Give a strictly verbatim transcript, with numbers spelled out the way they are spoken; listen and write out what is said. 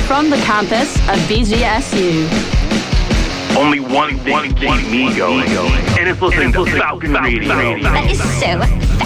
from the campus of V G S U. Only one thing keeps me going, and it's listening to Falcon Radio. That is so